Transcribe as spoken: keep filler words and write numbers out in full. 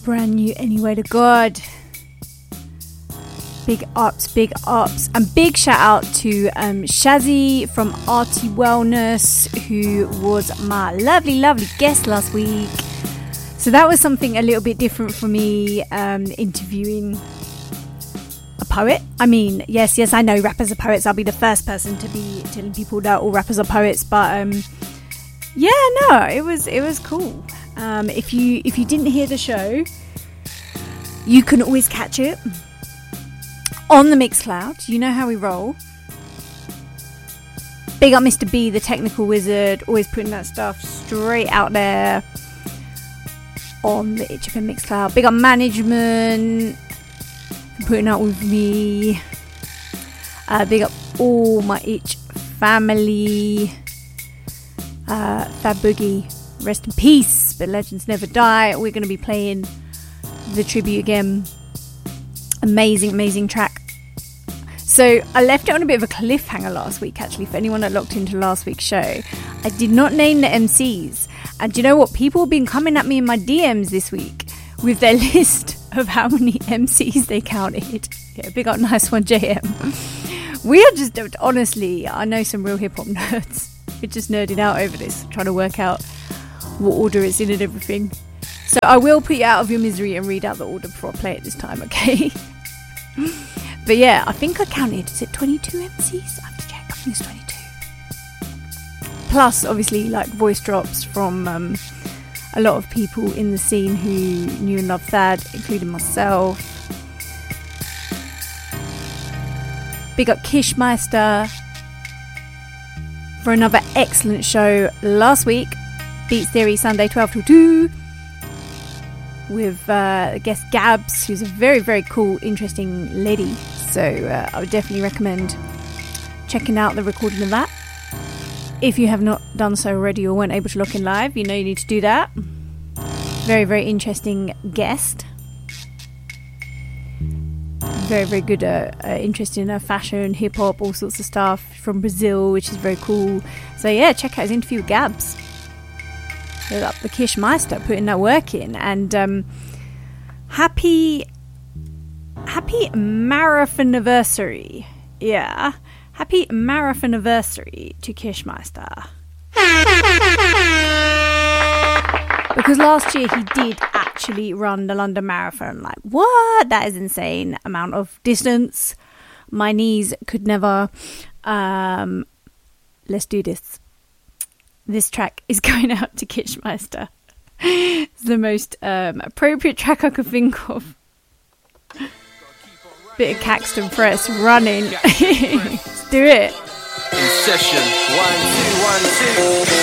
brand new Anyway to God. Big ups, big ups. And big shout out to um, Shazzy from Arty Wellness, who was my lovely, lovely guest last week. So that was something a little bit different for me, um, interviewing a poet. I mean, yes, yes, I know rappers are poets. I'll be the first person to be telling people that all rappers are poets. But um, yeah, no, it was it was cool. Um, if you if you didn't hear the show, you can always catch it on the Mixcloud. You know how we roll. Big up Mister B, the technical wizard, always putting that stuff straight out there on the Itch F M Mixcloud. Big up management for putting out with me. Uh, big up all my Itch family. Uh, Fab Boogie, rest in peace, but legends never die. We're going to be playing the tribute again. Amazing, amazing track. So I left it on a bit of a cliffhanger last week, actually, for anyone that locked into last week's show. I did not name the M Cs. And do you know what? People have been coming at me in my D Ms this week with their list of how many M Cs they counted. Yeah, big up, nice one, J M. We are just, honestly, I know some real hip-hop nerds. We're just nerding out over this, trying to work out what order it's in and everything. So I will put you out of your misery and read out the order before I play it this time, okay? But yeah, I think I counted, is it twenty-two M Cs? I have to check, I think it's twenty-two. Plus, obviously, like voice drops from um, a lot of people in the scene who knew and loved Thad, including myself. Big up Kishmeister for another excellent show last week. Beats Theory Sunday twelve till two with uh, guest Gabs, who's a very very cool, interesting lady. So uh, I would definitely recommend checking out the recording of that. If you have not done so already or weren't able to lock in live, you know you need to do that. Very very interesting guest. Very very good, uh, uh, interested in uh, fashion, hip hop, all sorts of stuff from Brazil, which is very cool. So yeah, check out his interview with Gabs. Up the Kishmeister putting that work in. And um, happy happy marathon anniversary. Yeah, happy marathon anniversary to Kishmeister, because last year he did actually run the London Marathon. Like, what? That is insane amount of distance. My knees could never. Um, let's do this. This track is going out to Kishmeister. It's the most um, appropriate track I could think of. Bit of Caxton Press running. Let's do it. In session. One, two, one, two.